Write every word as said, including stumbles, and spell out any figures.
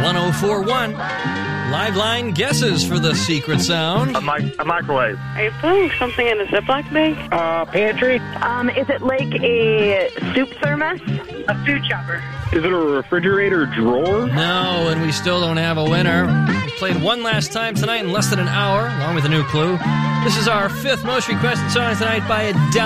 one oh four one. Live line guesses for the secret sound. A, mic- a microwave. Are you putting something in a Ziploc bag? Uh, pantry. Um, is it like a soup thermos? A food chopper. Is it a refrigerator drawer? No, and we still don't have a winner. We played one last time tonight in less than an hour, along with a new clue. This is our fifth most requested song tonight by Adele.